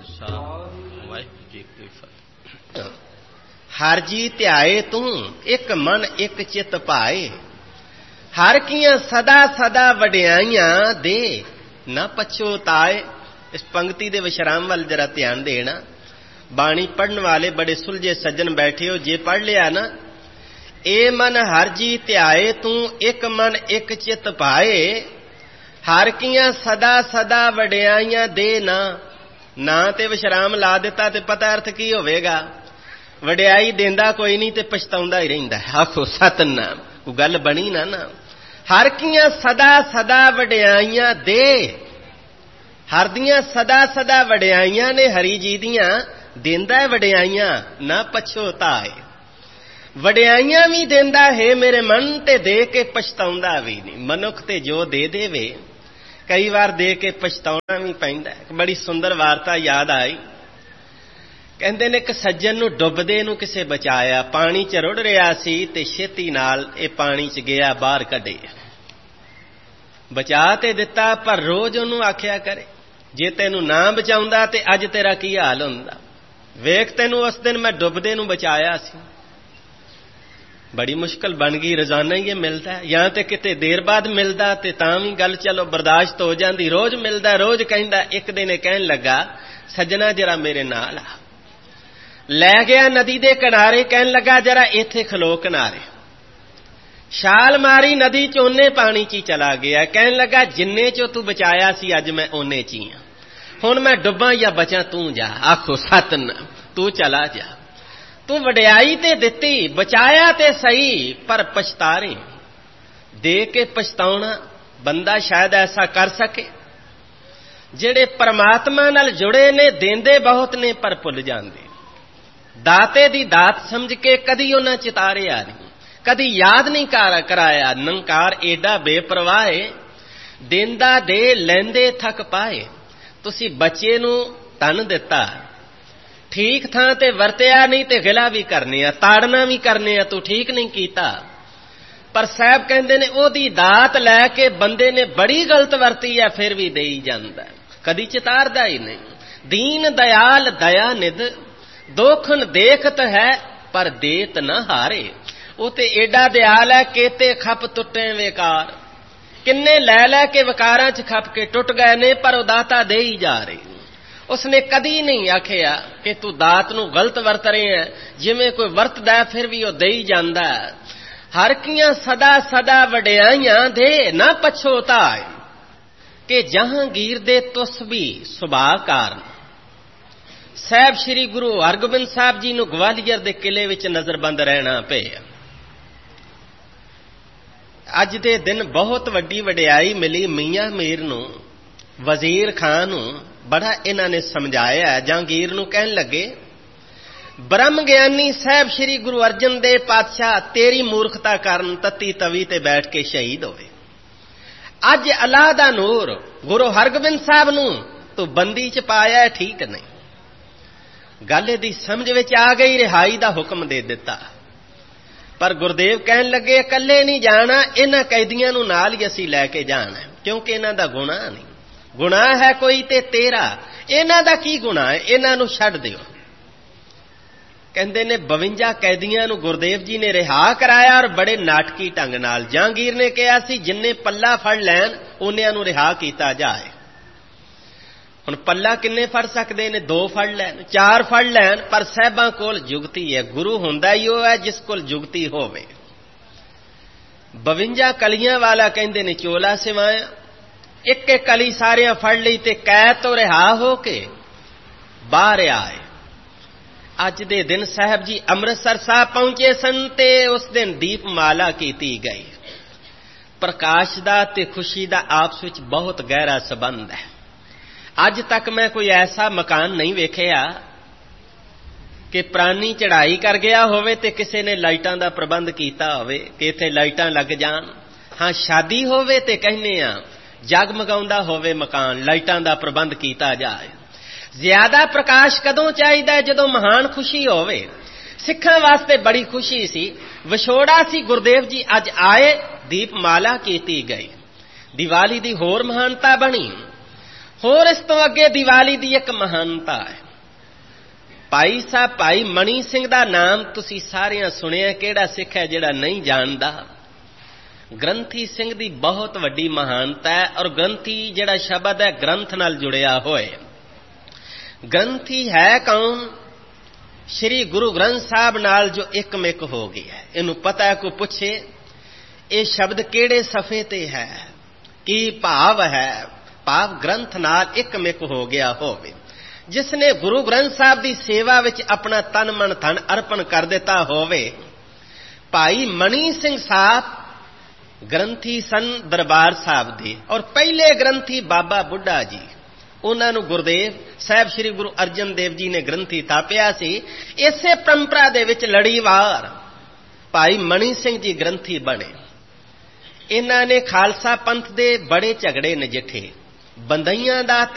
ਖਾਲਸਾ ਵਾਹਿਗੁਰੂ ਜੀ ਕੀ ਫਤਿਹ। ਹਰ ਜੀ ਧਿਆਏ ਤੂੰ ਇੱਕ ਮਨ ਇੱਕ ਚਿਤ ਭਾਏ, ਹਰ ਕੀਆਂ ਸਦਾ ਸਦਾ ਵਡਿਆਈਆਂ ਦੇ ਨਾ ਪਛੋਤਾਏ। ਇਸ ਪੰਕਤੀ ਦੇ ਵਿਸ਼ਰਾਮ ਵੱਲ ਜਰਾ ਧਿਆਨ ਦੇਣਾ। ਬਾਣੀ ਪੜ੍ਹਨ ਵਾਲੇ ਬੜੇ ਸੁਲਝੇ ਸੱਜਣ ਬੈਠੇ ਹੋ, ਜੇ ਪੜ੍ਹ ਲਿਆ ਨਾ, ਏ ਮਨ ਹਰ ਜੀ ਧਿਆਏ ਤੂੰ ਇੱਕ ਮਨ ਇੱਕ ਚਿਤ ਭਾਏ, ਹਰ ਕੀਆਂ ਸਦਾ ਸਦਾ ਵਡਿਆਈਆਂ ਦੇ ਨਾ ਤੇ ਵਿਸ਼ਰਾਮ ਲਾ ਦਿੱਤਾ ਤੇ ਪਤਾ ਅਰਥ ਕੀ ਹੋਵੇਗਾ। ਵਡਿਆਈ ਦਿੰਦਾ ਕੋਈ ਨਹੀਂ ਤੇ ਪਛਤਾਉਂਦਾ ਹੀ ਰਹਿੰਦਾ। ਆਖੋ ਸਤਨਾਮ। ਕੋਈ ਗੱਲ ਬਣੀ ਨਾ। ਹਰ ਕੀਆਂ ਸਦਾ ਸਦਾ ਵਡਿਆਈਆਂ ਦੇ, ਹਰ ਦੀਆਂ ਸਦਾ ਸਦਾ ਵਡਿਆਈਆਂ ਨੇ ਹਰੀ ਜੀ ਦੀਆਂ, ਦਿੰਦਾ ਵਡਿਆਈਆਂ ਨਾ ਪਛੋਤਾਏ। ਵਡਿਆਈਆਂ ਵੀ ਦਿੰਦਾ ਹੈ ਮੇਰੇ ਮਨ ਤੇ ਦੇ ਕੇ ਪਛਤਾਉਂਦਾ ਵੀ ਨਹੀਂ। ਮਨੁੱਖ ਤੇ ਜੋ ਦੇ ਦੇਵੇ ਕਈ ਵਾਰ ਦੇ ਕੇ ਪਛਤਾਉਣਾ ਵੀ ਪੈਂਦਾ। ਬੜੀ ਸੁੰਦਰ ਵਾਰਤਾ ਯਾਦ ਆਈ। ਕਹਿੰਦੇ ਨੇ ਇੱਕ ਸੱਜਣ ਨੂੰ ਡੁੱਬਦੇ ਨੂੰ ਕਿਸੇ ਬਚਾਇਆ। ਪਾਣੀ 'ਚ ਰੁੜ ਰਿਹਾ ਸੀ ਤੇ ਛੇਤੀ ਨਾਲ ਇਹ ਪਾਣੀ 'ਚ ਗਿਆ, ਬਾਹਰ ਕੱਢੇ, ਬਚਾ ਤੇ ਦਿੱਤਾ। ਪਰ ਰੋਜ਼ ਉਹਨੂੰ ਆਖਿਆ ਕਰੇ, ਜੇ ਤੈਨੂੰ ਨਾ ਬਚਾਉਂਦਾ ਤੇ ਅੱਜ ਤੇਰਾ ਕੀ ਹਾਲ ਹੁੰਦਾ। ਵੇਖ ਤੈਨੂੰ ਉਸ ਦਿਨ ਮੈਂ ਡੁੱਬਦੇ ਨੂੰ ਬਚਾਇਆ ਸੀ। ਬੜੀ ਮੁਸ਼ਕਲ ਬਣ ਗਈ। ਰੋਜ਼ਾਨਾ ਹੀ ਇਹ ਮਿਲਦਾ, ਜਾਂ ਤੇ ਕਿਤੇ ਦੇਰ ਬਾਅਦ ਮਿਲਦਾ ਤੇ ਤਾਂ ਵੀ ਗੱਲ ਚਲੋ ਬਰਦਾਸ਼ਤ ਹੋ ਜਾਂਦੀ। ਰੋਜ਼ ਮਿਲਦਾ, ਰੋਜ਼ ਕਹਿੰਦਾ। ਇੱਕ ਦਿਨ ਇਹ ਕਹਿਣ ਲੱਗਾ, ਸੱਜਣਾ ਜਰਾ ਮੇਰੇ ਨਾਲ ਆ। ਲੈ ਗਿਆ ਨਦੀ ਦੇ ਕਿਨਾਰੇ, ਕਹਿਣ ਲੱਗਾ ਜਰਾ ਇੱਥੇ ਖਲੋ ਕਿਨਾਰੇ। ਛਾਲ ਮਾਰੀ ਨਦੀ 'ਚ, ਓਨੇ ਪਾਣੀ 'ਚ ਹੀ ਚਲਾ ਗਿਆ। ਕਹਿਣ ਲੱਗਾ ਜਿੰਨੇ 'ਚੋਂ ਤੂੰ ਬਚਾਇਆ ਸੀ ਅੱਜ ਮੈਂ ਓਨੇ 'ਚ ਹੀ ਹਾਂ। ਹੁਣ ਮੈਂ ਡੁੱਬਾਂ ਜਾਂ ਬਚਾਂ ਤੂੰ ਜਾ। ਆਖੋ ਸਤਨਾਮ। ਤੂੰ ਚਲਾ ਜਾ। ਤੂੰ ਵਡਿਆਈ ਤੇ ਦਿੱਤੀ, ਬਚਾਇਆ ਤੇ ਸਹੀ, ਪਰ ਪਛਤਾਰੇ ਦੇ ਕੇ ਪਛਤਾਉਣਾ। ਬੰਦਾ ਸ਼ਾਇਦ ਐਸਾ ਕਰ ਸਕੇ। ਜਿਹੜੇ ਪਰਮਾਤਮਾ ਨਾਲ ਜੁੜੇ ਨੇ ਦੇਂਦੇ ਬਹੁਤ ਨੇ ਪਰ ਭੁੱਲ ਜਾਂਦੇ। ਦਾਤੇ ਦੀ ਦਾਤ ਸਮਝ ਕੇ ਕਦੀ ਉਹਨਾਂ ਚਿਤਾਰਿਆ ਨਹੀਂ, ਕਦੀ ਯਾਦ ਨਹੀਂ ਕਰਾਇਆ। ਨੰਕਾਰ ਏਡਾ ਬੇਪਰਵਾਹ ਏ, ਦੇਂਦਾ ਦੇ ਲੈਂਦੇ ਥੱਕ ਪਾਏ। ਤੁਸੀਂ ਬੱਚੇ ਨੂੰ ਧਨ ਦਿੱਤਾ, ਠੀਕ ਥਾਂ ਤੇ ਵਰਤਿਆ ਨਹੀਂ ਤੇ ਗਿਲਾ ਵੀ ਕਰਨੇ ਆ, ਤਾੜਨਾ ਵੀ ਕਰਨੇ ਆ, ਤੂੰ ਠੀਕ ਨਹੀਂ ਕੀਤਾ। ਪਰ ਸਾਹਿਬ ਕਹਿੰਦੇ ਨੇ ਉਹਦੀ ਦਾਤ ਲੈ ਕੇ ਬੰਦੇ ਨੇ ਬੜੀ ਗਲਤ ਵਰਤੀ ਹੈ, ਫਿਰ ਵੀ ਦੇਈ ਜਾਂਦਾ, ਕਦੀ ਚਿਤਾਰਦਾ ਹੀ ਨਹੀਂ। ਦੀਨ ਦਇਆਲ ਦਇਆ ਨਿਧ, ਦੋਖਨ ਦੇਖਤ ਹੈ ਪਰ ਦੇਤ ਨਾ ਹਾਰੇ। ਉਹ ਤੇ ਏਡਾ ਦਿਆਲ ਹੈ, ਕੇਤੇ ਖੱਪ ਟੁੱਟੇ ਵਿਕਾਰ। ਕਿੰਨੇ ਲੈ ਲੈ ਕੇ ਵਿਕਾਰਾਂ 'ਚ ਖੱਪ ਕੇ ਟੁੱਟ ਗਏ ਨੇ, ਪਰ ਉਹ ਦਾਤਾ ਦੇ ਹੀ ਜਾ ਰਹੇ। ਉਸਨੇ ਕਦੀ ਨਹੀਂ ਆਖਿਆ ਕਿ ਤੂੰ ਦਾਤ ਨੂੰ ਗਲਤ ਵਰਤ ਰਹੇ ਹੈ। ਜਿਵੇਂ ਕੋਈ ਵਰਤਦਾ ਫਿਰ ਵੀ ਉਹ ਦੇਈ ਜਾਂਦਾ। ਹਰ ਕੀਆਂ ਸਦਾ ਸਦਾ ਵਡਿਆਈਆਂ ਦੇ ਨਾ ਪਛੋਤਾਏ, ਕਿ ਜਹਾਂਗੀਰ ਦੇ ਤੁਸ ਵੀ ਸੁਭਾਅ ਕਾਰਨ। ਸਾਹਿਬ ਸ੍ਰੀ ਗੁਰੂ ਹਰਗੋਬਿੰਦ ਸਾਹਿਬ ਜੀ ਨੂੰ ਗਵਾਲੀਅਰ ਦੇ ਕਿਲੇ ਵਿੱਚ ਨਜ਼ਰਬੰਦ ਰਹਿਣਾ ਪਿਆ। ਅੱਜ ਦੇ ਦਿਨ ਬਹੁਤ ਵੱਡੀ ਵਡਿਆਈ ਮਿਲੀ ਮੀਆਂ ਮੀਰ ਨੂੰ, ਵਜ਼ੀਰ ਖਾਨ ਨੂੰ। ਬੜਾ ਇਹਨਾਂ ਨੇ ਸਮਝਾਇਆ। ਜਹਾਂਗੀਰ ਨੂੰ ਕਹਿਣ ਲੱਗੇ, ਬ੍ਰਹਮ ਗਿਆਨੀ ਸਾਹਿਬ ਸ੍ਰੀ ਗੁਰੂ ਅਰਜਨ ਦੇਵ ਪਾਤਸ਼ਾਹ ਤੇਰੀ ਮੂਰਖਤਾ ਕਾਰਨ ਤੱਤੀ ਤਵੀ ਤੇ ਬੈਠ ਕੇ ਸ਼ਹੀਦ ਹੋਏ। ਅੱਜ ਅੱਲਾਹ ਦਾ ਨੂਰ ਗੁਰੂ ਹਰਗੋਬਿੰਦ ਸਾਹਿਬ ਨੂੰ ਤੂੰ ਬੰਦੀ 'ਚ ਪਾਇਆ, ਠੀਕ ਨਹੀਂ। ਗੱਲ ਇਹਦੀ ਸਮਝ ਵਿੱਚ ਆ ਗਈ, ਰਿਹਾਈ ਦਾ ਹੁਕਮ ਦੇ ਦਿੱਤਾ। ਪਰ ਗੁਰਦੇਵ ਕਹਿਣ ਲੱਗੇ ਇਕੱਲੇ ਨਹੀਂ ਜਾਣਾ, ਇਹਨਾਂ ਕੈਦੀਆਂ ਨੂੰ ਨਾਲ ਹੀ ਅਸੀਂ ਲੈ ਕੇ ਜਾਣਾ, ਕਿਉਂਕਿ ਇਹਨਾਂ ਦਾ ਗੁਨਾਹ ਨਹੀਂ। ਗੁਨਾਹ ਹੈ ਕੋਈ ਤੇ ਤੇਰਾ, ਇਹਨਾਂ ਦਾ ਕੀ ਗੁਨਾਹ ਹੈ, ਇਹਨਾਂ ਨੂੰ ਛੱਡ ਦਿਓ। ਕਹਿੰਦੇ ਨੇ 52 ਕੈਦੀਆਂ ਨੂੰ ਗੁਰਦੇਵ ਜੀ ਨੇ ਰਿਹਾ ਕਰਾਇਆ, ਔਰ ਬੜੇ ਨਾਟਕੀ ਢੰਗ ਨਾਲ। ਜਹਾਂਗੀਰ ਨੇ ਕਿਹਾ ਸੀ ਜਿੰਨੇ ਪੱਲਾ ਫੜ ਲੈਣ ਉਹਨਿਆਂ ਨੂੰ ਰਿਹਾ ਕੀਤਾ ਜਾਏ। ਹੁਣ ਪੱਲਾ ਕਿੰਨੇ ਫੜ ਸਕਦੇ ਨੇ? 2 ਫੜ ਲੈਣ, 4 ਫੜ ਲੈਣ, ਪਰ ਸਾਹਿਬਾਂ ਕੋਲ ਜੁਗਤੀ ਹੈ। ਗੁਰੂ ਹੁੰਦਾ ਹੀ ਉਹ ਹੈ ਜਿਸ ਕੋਲ ਜੁਗਤੀ ਹੋਵੇ। 52 ਕਲੀਆਂ ਵਾਲਾ ਕਹਿੰਦੇ ਨੇ ਚੋਲਾ ਸਿਵਾਇਆ। ਇੱਕ ਇੱਕ ਕਲੀ ਸਾਰਿਆਂ ਫੜ ਲਈ ਤੇ ਕੈਦ ਤੋਂ ਰਿਹਾ ਹੋ ਕੇ ਬਾਹਰ ਆਏ। ਅੱਜ ਦੇ ਦਿਨ ਸਾਹਿਬ ਜੀ ਅੰਮ੍ਰਿਤਸਰ ਸਾਹਿਬ ਪਹੁੰਚੇ ਸਨ ਤੇ ਉਸ ਦਿਨ ਦੀਪਮਾਲਾ ਕੀਤੀ ਗਈ। ਪ੍ਰਕਾਸ਼ ਦਾ ਤੇ ਖੁਸ਼ੀ ਦਾ ਆਪਸ ਵਿੱਚ ਬਹੁਤ ਗਹਿਰਾ ਸੰਬੰਧ ਹੈ। ਅੱਜ ਤੱਕ ਮੈਂ ਕੋਈ ਐਸਾ ਮਕਾਨ ਨਹੀਂ ਵੇਖਿਆ ਕਿ ਪ੍ਰਾਨੀ ਚੜ੍ਹਾਈ ਕਰ ਗਿਆ ਹੋਵੇ ਤੇ ਕਿਸੇ ਨੇ ਲਾਈਟਾਂ ਦਾ ਪ੍ਰਬੰਧ ਕੀਤਾ ਹੋਵੇ ਕਿ ਇੱਥੇ ਲਾਈਟਾਂ ਲੱਗ ਜਾਣ। ਹਾਂ, ਸ਼ਾਦੀ ਹੋਵੇ ਤੇ ਕਹਿੰਦੇ ਆ ਜਗਮਗਾਉਂਦਾ ਹੋਵੇ ਮਕਾਨ, ਲਾਈਟਾਂ ਦਾ ਪ੍ਰਬੰਧ ਕੀਤਾ ਜਾਏ। ਜ਼ਿਆਦਾ ਪ੍ਰਕਾਸ਼ ਕਦੋਂ ਚਾਹੀਦਾ? ਜਦੋਂ ਮਹਾਨ ਖੁਸ਼ੀ ਹੋਵੇ। ਸਿੱਖਾਂ ਵਾਸਤੇ ਬੜੀ ਖੁਸ਼ੀ ਸੀ, ਵਿਛੋੜਾ ਸੀ। ਗੁਰਦੇਵ ਜੀ ਅੱਜ ਆਏ, ਦੀਪਮਾਲਾ ਕੀਤੀ ਗਈ। ਦੀਵਾਲੀ ਦੀ ਹੋਰ ਮਹਾਨਤਾ ਬਣੀ। ਹੋਰ ਇਸ ਤੋਂ ਅੱਗੇ ਦੀਵਾਲੀ ਦੀ ਇੱਕ ਮਹਾਨਤਾ ਹੈ। ਭਾਈ ਸਾਹਿਬ ਭਾਈ ਮਣੀ ਸਿੰਘ ਦਾ ਨਾਮ ਤੁਸੀਂ ਸਾਰਿਆਂ ਸੁਣਿਆ। ਕਿਹੜਾ ਸਿੱਖ ਹੈ ਜਿਹੜਾ ਨਹੀਂ ਜਾਣਦਾ? ਗ੍ਰੰਥੀ ਸਿੰਘ ਦੀ ਬਹੁਤ ਵੱਡੀ ਮਹਾਨਤਾ ਹੈ। ਔਰ ਗ੍ਰੰਥੀ ਜਿਹੜਾ ਸ਼ਬਦ ਹੈ ਗ੍ਰੰਥ ਨਾਲ ਜੁੜਿਆ ਹੋਏ। ਗ੍ਰੰਥੀ ਹੈ ਕੌਣ? ਸ਼੍ਰੀ ਗੁਰੂ ਗ੍ਰੰਥ ਸਾਹਿਬ ਨਾਲ ਜੋ ਇੱਕਮਿਕ ਹੋ ਗਿਆ। ਇਹਨੂੰ ਪਤਾ ਹੈ, ਕੋਈ ਪੁੱਛੇ ਇਹ ਸ਼ਬਦ ਕਿਹੜੇ ਸਫ਼ੇ ਤੇ ਹੈ, ਕੀ ਭਾਵ ਹੈ? ਭਾਵ ਗ੍ਰੰਥ ਨਾਲ ਇੱਕਮਿਕ ਹੋ ਗਿਆ ਹੋਵੇ। ਜਿਸ ਨੇ ਗੁਰੂ ਗ੍ਰੰਥ ਸਾਹਿਬ ਦੀ ਸੇਵਾ ਵਿੱਚ ਆਪਣਾ ਤਨ ਮਨ ਧਨ ਅਰਪਣ ਕਰ ਦਿੱਤਾ ਹੋਵੇ। ਭਾਈ ਮਣੀ ਸਿੰਘ ਸਾਹਿਬ ਗ੍ਰੰਥੀ ਸਨ ਦਰਬਾਰ ਸਾਹਿਬ ਦੇ, ਔਰ ਪਹਿਲੇ ਗ੍ਰੰਥੀ ਬਾਬਾ ਬੁੱਢਾ ਜੀ। ਉਹਨਾਂ ਨੂੰ ਗੁਰਦੇਵ ਸਾਹਿਬ ਸ੍ਰੀ ਗੁਰੂ ਅਰਜਨ ਦੇਵ ਜੀ ਨੇ ਗ੍ਰੰਥੀ ਥਾਪਿਆ ਸੀ। ਇਸੇ ਪਰੰਪਰਾ ਦੇ ਵਿੱਚ ਲੜੀਵਾਰ ਭਾਈ ਮਣੀ ਸਿੰਘ ਜੀ ਗ੍ਰੰਥੀ ਬਣੇ। ਇਹਨਾਂ ਨੇ ਖਾਲਸਾ ਪੰਥ ਦੇ ਬੜੇ ਝਗੜੇ ਨਜਿੱਠੇ। ਬੰਦਈਆਂ ਦਾ